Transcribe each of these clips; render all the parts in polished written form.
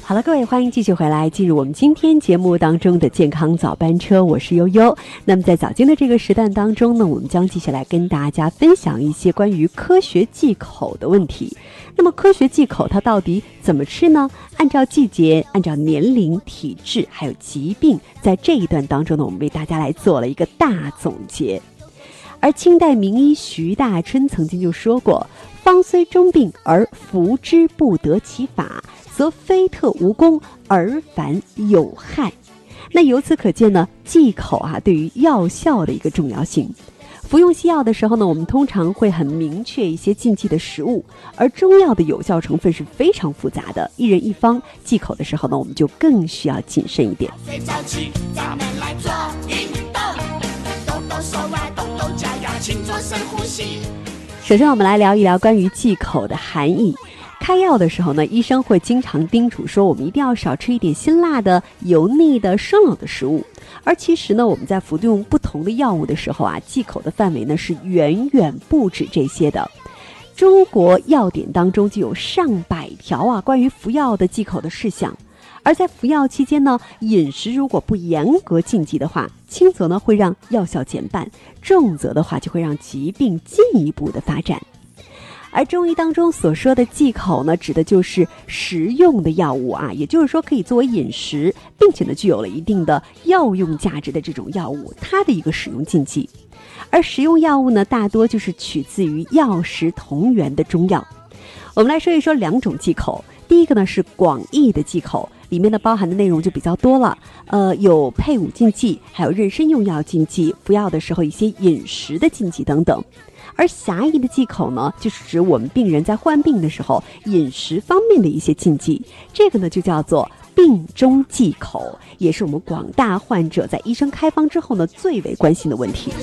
好了，各位，欢迎继续回来，进入我们今天节目当中的健康早班车，我是悠悠。那么在早间的这个时段当中呢，我们将继续来跟大家分享一些关于科学忌口的问题。那么科学忌口它到底怎么吃呢？按照季节，按照年龄、体质还有疾病，在这一段当中呢，我们为大家来做了一个大总结。而清代名医徐大春曾经就说过，方虽中病而服之不得其法，则非特无功而反有害。那由此可见呢，忌口对于药效的一个重要性。服用西药的时候呢，我们通常会很明确一些禁忌的食物，而中药的有效成分是非常复杂的，一人一方，忌口的时候呢，我们就更需要谨慎一点。咱们来做运动，抖抖手抖抖脚丫，请做深呼吸。首先我们来聊一聊关于忌口的含义。开药的时候呢，医生会经常叮嘱说，我们一定要少吃一点辛辣的、油腻的、生冷的食物。而其实呢，我们在服用不同的药物的时候忌口的范围呢是远远不止这些的。中国药典当中就有上百条关于服药的忌口的事项。而在服药期间呢，饮食如果不严格禁忌的话，轻则呢会让药效减半，重则的话就会让疾病进一步的发展。而中医当中所说的忌口呢，指的就是食用的药物也就是说可以作为饮食，并且呢具有了一定的药用价值的这种药物，它的一个使用禁忌。而食用药物呢，大多就是取自于药食同源的中药。我们来说一说两种忌口。第一个呢是广义的忌口，里面的包含的内容就比较多了，有配伍禁忌，还有妊娠用药禁忌，服药的时候一些饮食的禁忌等等。而狭义的忌口呢，就是指我们病人在患病的时候饮食方面的一些禁忌，这个呢就叫做病中忌口，也是我们广大患者在医生开方之后呢最为关心的问题。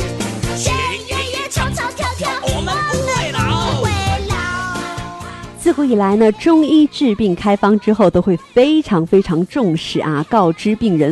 自古以来呢，中医治病开方之后都会非常非常重视告知病人